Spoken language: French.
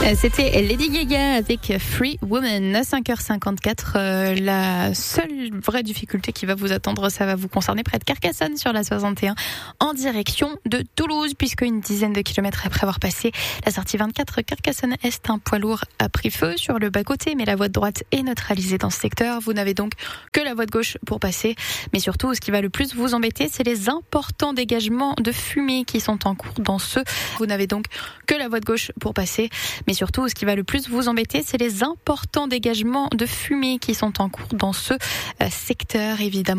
C'était Lady Gaga avec Free Woman à 5h54. La seule vraie difficulté qui va vous attendre, ça va vous concerner près de Carcassonne sur la 61 en direction de Toulouse, puisque une dizaine de kilomètres après avoir passé la sortie 24 Carcassonne-Est, un poids lourd a pris feu sur le bas-côté, mais la voie de droite est neutralisée dans ce secteur. Vous n'avez donc que la voie de gauche pour passer. Mais surtout, ce qui va le plus vous embêter, c'est les importants dégagements de fumée qui sont en cours dans ce. Vous n'avez donc que la voie de gauche pour passer. Mais surtout, ce qui va le plus vous embêter, c'est les importants dégagements de fumée qui sont en cours dans ce secteur, évidemment.